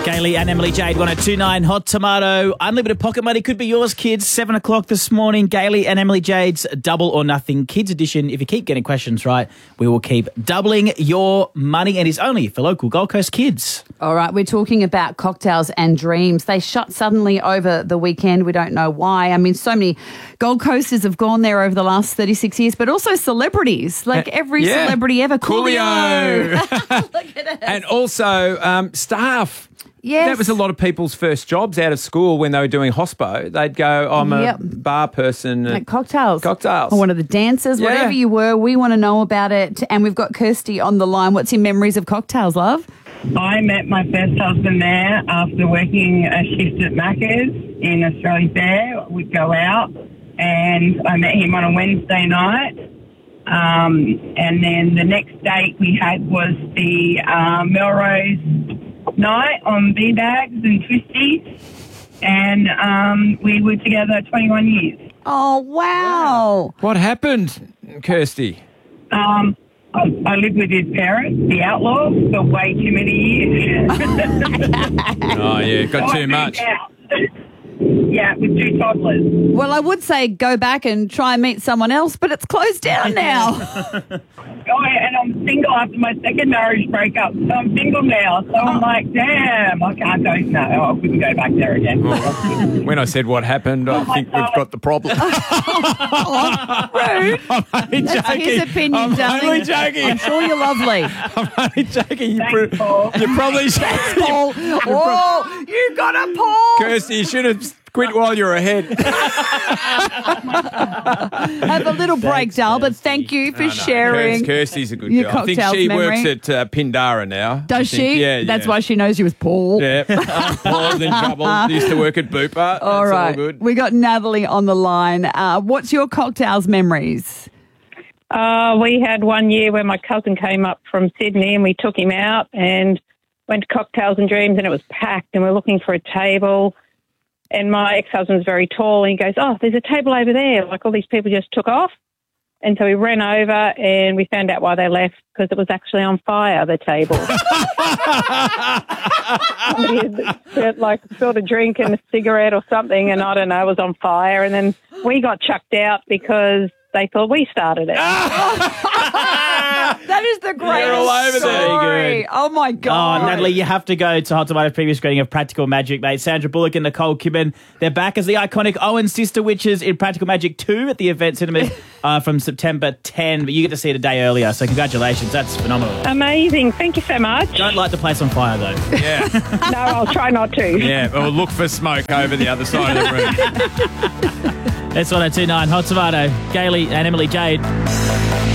Kaylee and Emily Jade, 1029 Hot Tomato. Unlimited pocket money could be yours, kids. 7 o'clock this morning. Kaylee and Emily Jade's Double or Nothing Kids Edition. If you keep getting questions right, we will keep doubling your money, and is only for local Gold Coast kids. All right, we're talking about cocktails and dreams. They shut suddenly over the weekend. We don't know why. I mean, so many Gold Coasters have gone there over the last 36 years, but also celebrities, like every celebrity ever. Coolio. Look at it. And also staff. Yes. That was a lot of people's first jobs out of school when they were doing hospo. They'd go, I'm a bar person. Like cocktails. Cocktails. Or one of the dancers, whatever you were. We want to know about it. And we've got Kirsty on the line. What's your memories of cocktails, love? I met my first husband there after working a shift at Macca's in Australia Fair. We'd go out and I met him on a Wednesday night. And then the next date we had was the Melrose night on beanbags and twisties. And we were together 21 years. Oh, wow. What happened, Kirsty? I lived with his parents, the Outlaws, for way too many years. Oh, yeah, got too much. Yeah, with two toddlers. Well, I would say go back and try and meet someone else, but it's closed down now. Oh, yeah, and I'm single after my second marriage breakup, so I'm single now. So I'm like, damn, I can't go. No, I wouldn't go back there again. When I said what happened, I think we've got the problem. Rude. I'm only That's joking. his opinion, I'm darling. only joking. I'm sure you're lovely. I'm only joking. Thanks, Paul. You probably Paul. Oh, you got a Paul. Kirsty, you should have quit while you're ahead. Have a little break, Dal, but thank you for sharing. Kirsty's a good your girl. I think cocktails she memory. works at Pindara now. Does I think. she? Yeah, That's yeah. why she knows you was Paul. Yeah. Paul's in trouble. Used to work at Bupa. All That's right. all good. We got Natalie on the line. What's your cocktails memories? We had one year where my cousin came up from Sydney and we took him out and went to Cocktails and Dreams, and it was packed and we're looking for a table. And my ex-husband's very tall and he goes, oh, there's a table over there. Like all these people just took off. And so we ran over and we found out why they left, because it was actually on fire, the table. He had, like spilled a drink and a cigarette or something, and I don't know, it was on fire. And then we got chucked out because they thought we started it. That is the greatest all over there. story. Good. Oh, my God. Oh, Natalie, you have to go to Hot Tomato's previous screening of Practical Magic, mate. Sandra Bullock and Nicole Kidman. They're back as the iconic Owen Sister Witches in Practical Magic 2 at the Event Cinemas from September 10. But you get to see it a day earlier, so congratulations. That's phenomenal. Amazing. Thank you so much. Don't light the place on fire, though. Yeah. No, I'll try not to. Yeah. Well, look for smoke over the other side of the room. That's 1029 Hot Tomato. Kaylee and Emily Jade.